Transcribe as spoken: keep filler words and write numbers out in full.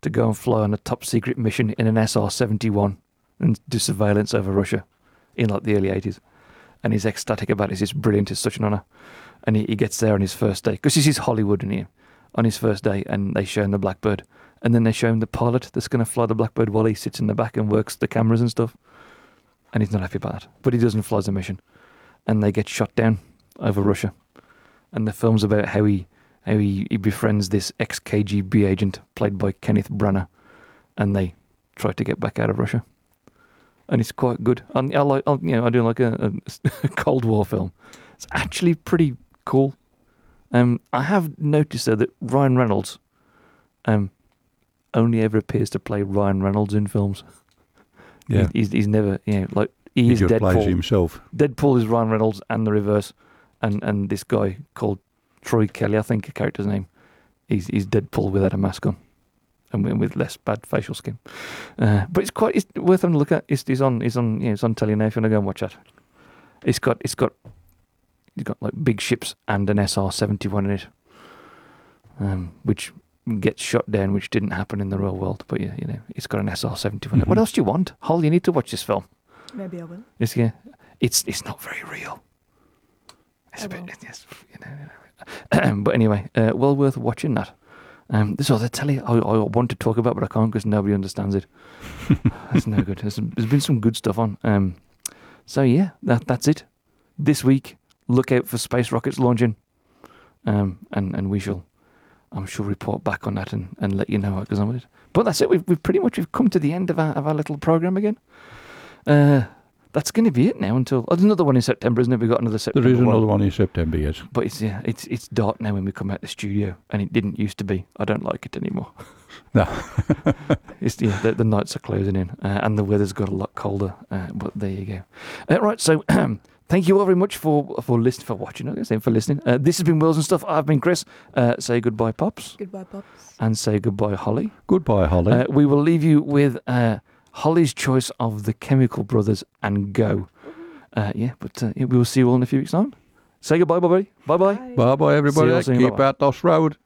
to go and fly on a top secret mission in an S R seventy-one and do surveillance over Russia in like the early eighties. And he's ecstatic about it. It's brilliant. It's such an honour. And he, he gets there on his first day, because this is Hollywood, and he on his first day, and they show him the Blackbird, and then they show him the pilot that's going to fly the Blackbird while he sits in the back and works the cameras and stuff. And he's not happy about that, but he doesn't fly the mission, and they get shot down over Russia. And the film's about how he how he, he befriends this ex-K G B agent played by Kenneth Branagh, and they try to get back out of Russia. And it's quite good. And I like, I, you know, I do like a, a Cold War film. It's actually pretty cool. Um, I have noticed though that Ryan Reynolds, um, only ever appears to play Ryan Reynolds in films. Yeah, he's he's never, you know, like he, he is just Deadpool. plays himself. Deadpool is Ryan Reynolds and the reverse, and and this guy called Troy Kelly, I think, a character's name. He's he's Deadpool without a mask on, and with less bad facial skin. Uh, but it's quite it's worth having a look at. It's, it's on it's on you know, it's on telly now if you want to go and watch that. It's got it's got it's got like big ships and an S R seventy-one in it, um, which gets shot down, which didn't happen in the real world. But yeah, you know, it's got an S R seventy-one. Mm-hmm. What else do you want, Hol? You need to watch this film. Maybe I will. It's yeah, it's it's not very real. It's I a bit, will. yes, you know. You know. But anyway, uh, well worth watching that. Um, this other telly I, I want to talk about, but I can't because nobody understands it. That's no good. There's, there's been some good stuff on. Um, so yeah, that that's it. This week, look out for space rockets launching, um, and and we shall, I'm sure, report back on that and, and let you know how it goes on with it. But that's it. We've we've pretty much we've come to the end of our of our little program again. Uh, that's going to be it now until oh, there's another one in September, isn't it? We've got another September. There is another one. one in September, yes. But it's yeah, it's it's dark now when we come out the studio, and it didn't used to be. I don't like it anymore. No. It's yeah, the, the nights are closing in, uh, and the weather's got a lot colder. Uh, but there you go. Uh, right, so thank you all very much for for listening, for watching. I guess for listening. Uh, this has been Wheels and Stuff. I've been Chris. Uh, say goodbye, Pops. Goodbye, Pops. And say goodbye, Holly. Goodbye, Holly. Uh, we will leave you with uh, Holly's choice of the Chemical Brothers and Go. Uh, yeah, but uh, yeah, we will see you all in a few weeks' time. Say goodbye, bye bye. Bye bye. Bye bye, everybody. See you all soon. Keep Bye-bye. out this road.